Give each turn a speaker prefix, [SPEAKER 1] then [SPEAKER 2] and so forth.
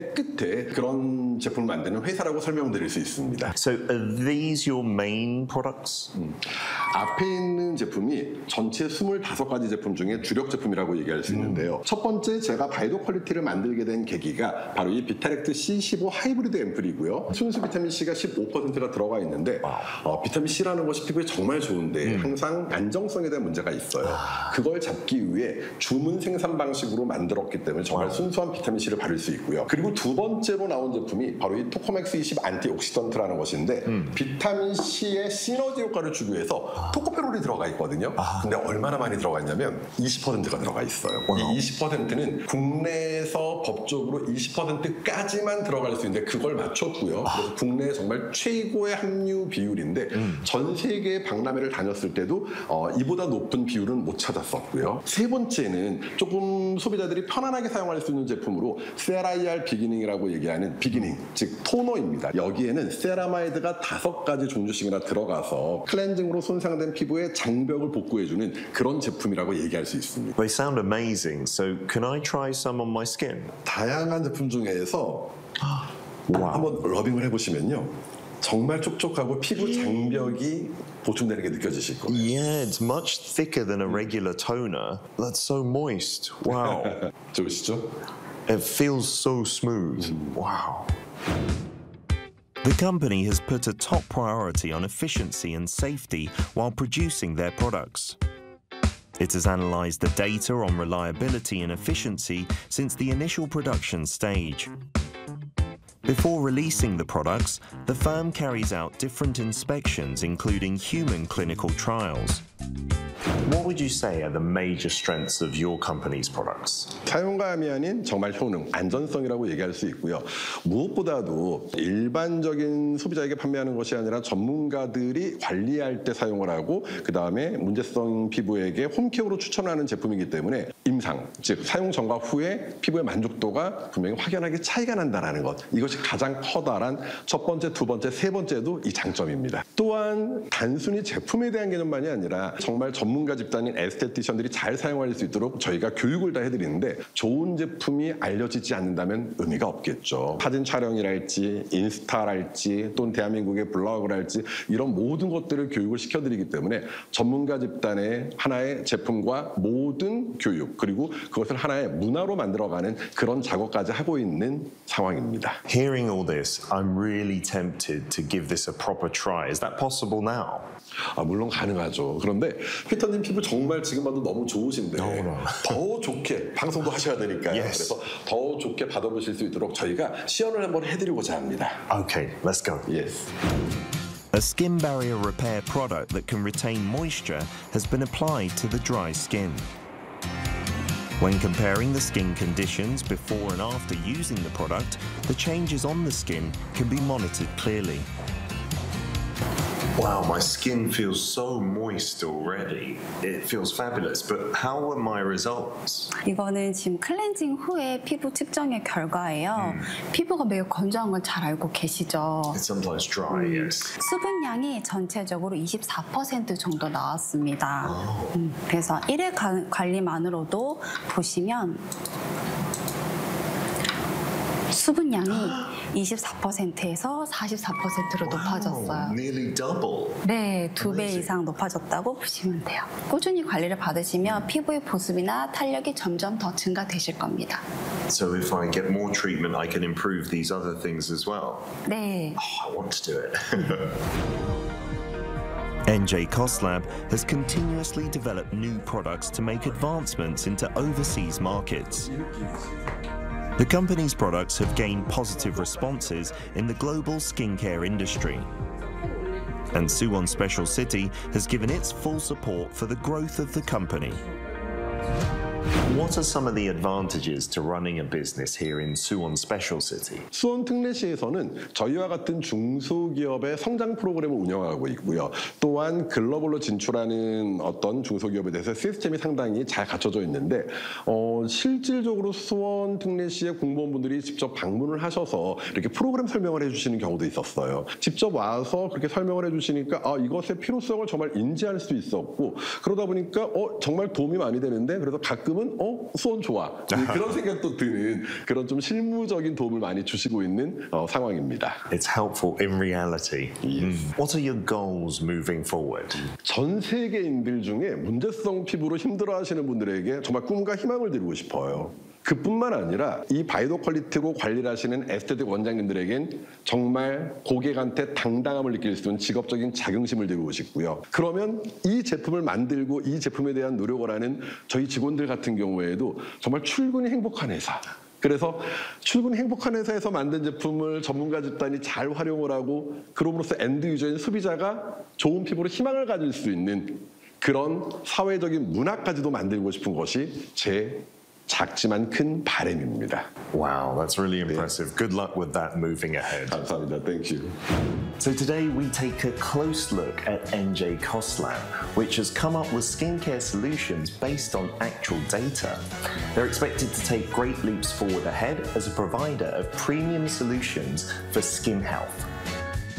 [SPEAKER 1] 끝에 그런 제품을 만드는 회사라고 설명드릴 수 있습니다.
[SPEAKER 2] So are these your main products?
[SPEAKER 1] 앞에 있는 제품이 전체 25가지 제품 중에 주력 제품이라고 얘기할 수 있는데요. 첫 번째 제가 바이도 퀄리티를 만들게 된 계기가 바로 이 비타렉트 C15 하이브리드 앰플이고요. 순수 비타민 C가 15%가 들어가 있는데 비타민 C라는 것이 피부에 정말 좋은데 항상 안정성에 대한 문제가 있어요. 그걸 잡기 위해 주문 생산 방식으로 만들었기 때문에 정말 순수한 비타민 C를 바를 수 있고요. 그리고 두 번째로 나온 제품이 바로 이 토코맥스 20 안티옥시던트라는 것인데 비타민 C의 시너지 효과를 주기 위해서 토코페롤이 들어가 있거든요. 근데 얼마나 많이 들어가 있냐면 20%가 들어가 있어요. 이 20%는 국내에서 법적으로 20%까지만 들어갈 수 있는데 그걸 맞췄고요. 그래서 국내에 정말 최고의 함유 비율인데 전 세계 박람회를 다녔을 때도 이보다 높은 비율은 못 찾았었고요. 세 번째는 조금 소비자들이 편안하게 사용할 수 있는 제품으로 세라이알 비기닝이라고 얘기하는 비기닝, 즉 토너입니다. 여기에는 세라마이드가 5가지 종류씩이나 들어가서 클렌징으로 손상된 피부의 장벽을 복구해주는 그런 제품이라고 얘기할 수 있습니다.
[SPEAKER 2] They sound amazing. So can I try some on my skin?
[SPEAKER 1] 다양한 제품 중에서 한번 러빙을 해보시면요. 정말 촉촉하고 피부 장벽이 보충되는 게 느껴지실 거예요.
[SPEAKER 2] Yeah, it's much thicker than a regular toner. That's so moist. Wow.
[SPEAKER 1] 좋으시죠?
[SPEAKER 2] It feels so smooth. Wow. The company has put a top priority on efficiency and safety while producing their products. It has analysed the data on reliability and efficiency since the initial production stage. Before releasing the products, the firm carries out different inspections, including human clinical trials. What would you say are the major strengths of your company's products?
[SPEAKER 1] 사용감이 아닌 정말 효능, 안전성이라고 얘기할 수 있고요. 무엇보다도 일반적인 소비자에게 판매하는 것이 아니라 전문가들이 관리할 때 사용을 하고 그 다음에 문제성 피부에게 홈케어로 추천하는 제품이기 때문에 임상, 즉 사용 전과 후에 피부의 만족도가 분명히 확연하게 차이가 난다는 것. 이것이 가장 커다란 첫 번째, 두 번째, 세 번째도 이 장점입니다. 또한 단순히 제품에 대한 개념만이 아니라 정말 전문가 집단인 에스테티션들이 잘 사용할 수 있도록 저희가 교육을 다 해드리는데 좋은 제품이 알려지지 않는다면 의미가 없겠죠. 사진 촬영이랄지 인스타랄지 또는 대한민국의 블로그랄지 이런 모든 것들을 교육을 시켜드리기 때문에 전문가 집단의 하나의 제품과 모든 교육 그리고 그것을 하나의 문화로 만들어가는 그런 작업까지 하고 있는 상황입니다.
[SPEAKER 2] Hearing all this, I'm really tempted to give this a proper try. Is that possible now?
[SPEAKER 1] 물론 가능하죠. 그런데 피터님 피부 정말 지금 봐도 너무 좋으신데 더 좋게 방송도 하셔야 되니까요.
[SPEAKER 2] Yes.
[SPEAKER 1] 그래서 더 좋게 받아보실 수 있도록 저희가 시연을 한번 해드리고자 합니다.
[SPEAKER 2] Okay, let's go.
[SPEAKER 1] Yes.
[SPEAKER 2] A skin barrier repair product that can retain moisture has been applied to the dry skin. When comparing the skin conditions before and after using the product, the changes on the skin can be monitored clearly. Wow, my skin feels so moist already. It feels fabulous, but how were my results?
[SPEAKER 3] 이거는 지금 클렌징 후에 피부 측정의 결과예요. 피부가 매우 건조한 건 잘 알고 계시죠?
[SPEAKER 2] It's sometimes dry, yes.
[SPEAKER 3] 수분량이 전체적으로 24% 정도 나왔습니다. 그래서 1회 관리만으로도 보시면 수분량이 24%에서 44%로 높아졌어요.
[SPEAKER 2] Nearly double.
[SPEAKER 3] 네, 2배 이상 높아졌다고 보시면 돼요. 꾸준히 관리를 받으시면 피부의 보습이나 탄력이 점점 더 증가되실 겁니다.
[SPEAKER 2] So if I get more treatment, I can improve these other things as well.
[SPEAKER 3] 네.
[SPEAKER 2] I want to do it. NJ Koslab has continuously developed new products to make advancements into overseas markets. The company's products have gained positive responses in the global skincare industry. And Suwon Special City has given its full support for the growth of the company. What are some of the advantages to running a business here in Suwon Special City?
[SPEAKER 1] 수원 특례시에서는 저희와 같은 중소기업의 성장 프로그램을 운영하고 있고요. 또한 글로벌로 진출하는 어떤 중소기업에 대해서 시스템이 상당히 잘 갖춰져 있는데 실질적으로 수원 특례시의 공무원분들이 직접 방문을 하셔서 이렇게 프로그램 설명을 해주시는 경우도 있었어요. 직접 와서 그렇게 설명을 해주시니까 이것의 필요성을 정말 인지할 수 있었고 그러다 보니까 정말 도움이 많이 되는데 그래서 가끔 가끔은 수원 좋아 그런 생각도 드는 그런 좀 실무적인 도움을 많이 주시고 있는 상황입니다.
[SPEAKER 2] It's helpful in reality. What are your goals moving forward?
[SPEAKER 1] 전 세계인들 중에 문제성 피부로 힘들어하시는 분들에게 정말 꿈과 희망을 드리고 싶어요. 그뿐만 아니라 이 바이오 퀄리티로 관리를 하시는 에스테틱 원장님들에겐 정말 고객한테 당당함을 느낄 수 있는 직업적인 자긍심을 드리고 싶고요. 그러면 이 제품을 만들고 이 제품에 대한 노력을 하는 저희 직원들 같은 경우에도 정말 출근이 행복한 회사. 그래서 출근 행복한 회사에서 만든 제품을 전문가 집단이 잘 활용을 하고 그럼으로써 엔드 유저인 소비자가 좋은 피부로 희망을 가질 수 있는 그런 사회적인 문화까지도 만들고 싶은 것이 제 작지만 큰 바람입니다.
[SPEAKER 2] Wow, that's really impressive. Good luck with that moving ahead.
[SPEAKER 1] 감사합니다. Thank you.
[SPEAKER 2] So today we take a close look at NJ Costlab, which has come up with skincare solutions based on actual data. They're expected to take great leaps forward ahead as a provider of premium solutions for skin health.